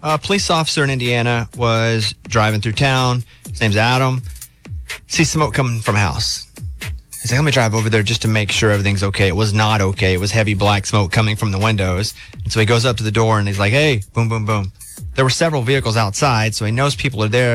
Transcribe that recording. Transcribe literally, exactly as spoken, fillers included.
A police officer in Indiana was driving through town. His name's Adam. Sees smoke coming from a house. He's like, let me drive over there just to make sure everything's okay. It was not okay. It was heavy black smoke coming from the windows. And so he goes up to the door and he's like, hey, boom, boom, boom. There were several vehicles outside, so he knows people are there.